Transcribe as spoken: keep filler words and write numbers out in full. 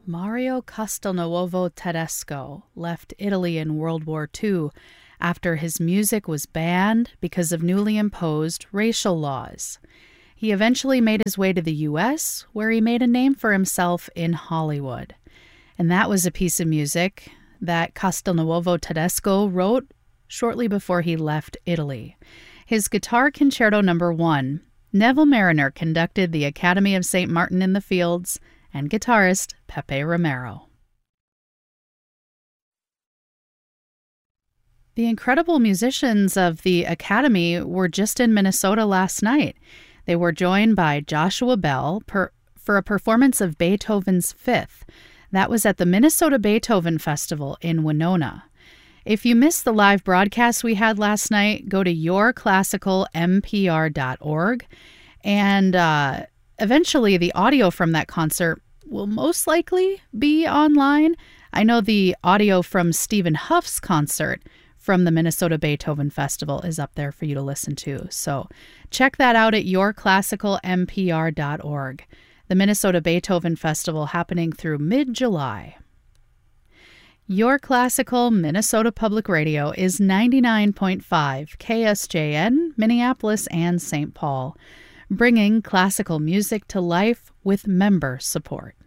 Mario Castelnuovo Tedesco left Italy in World War Two after his music was banned because of newly imposed racial laws. He eventually made his way to the U S, where he made a name for himself in Hollywood. And that was a piece of music that Castelnuovo Tedesco wrote shortly before he left Italy. His Guitar Concerto Number One, Neville Marriner conducted the Academy of Saint Martin in the Fields, and guitarist Pepe Romero. The incredible musicians of the Academy were just in Minnesota last night. They were joined by Joshua Bell per, for a performance of Beethoven's Fifth. That was at the Minnesota Beethoven Festival in Winona. If you missed the live broadcast we had last night, go to your classical m p r dot org, and uh, eventually the audio from that concert will most likely be online. I know the audio from Stephen Huff's concert from the Minnesota Beethoven Festival is up there for you to listen to. So check that out at your classical m p r dot org. The Minnesota Beethoven Festival happening through mid-July. Your Classical Minnesota Public Radio is ninety-nine point five K S J N, Minneapolis and Saint Paul, bringing classical music to life with member support.